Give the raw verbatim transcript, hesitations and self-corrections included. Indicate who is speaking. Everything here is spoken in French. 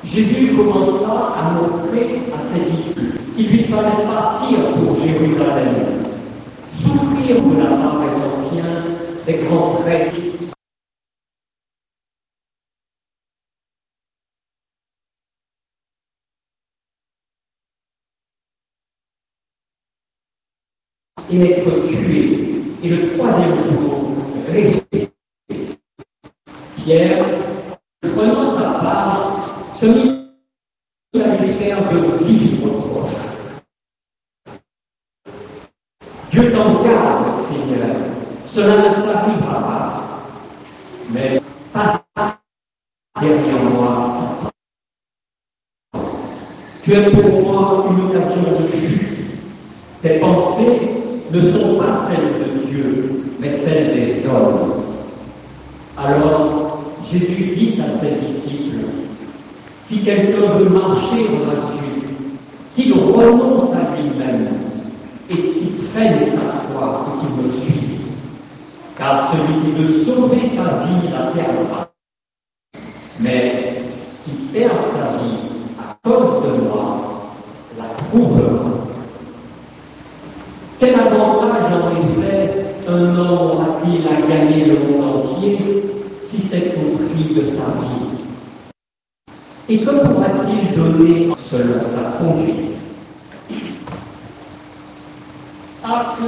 Speaker 1: Jésus commença à montrer à ses disciples qu'il lui fallait partir pour Jérusalem, souffrir de la part des anciens, des grands prêtres, et être tué, et le troisième jour, ressuscité. Pierre, prenant à part, se mit à lui faire de vifs reproches. Dieu t'en garde, Seigneur, cela ne t'arrivera pas. Mais passe derrière moi, Satan. Tu es pour moi une occasion de chute. Tes pensées ne sont pas celles de Dieu, mais celles des hommes. Alors, Jésus dit à ses disciples, si quelqu'un veut marcher dans ma suite, qu'il renonce à lui-même et qu'il prenne sa croix et qu'il me suive. Car celui qui veut sauver sa vie la perdra. Mais qui perd sa vie à cause de moi la trouvera. Quel avantage en effet un homme aura-t-il à gagner le monde entier si c'est au prix de sa vie? Et que pourra-t-il donner selon sa conduite?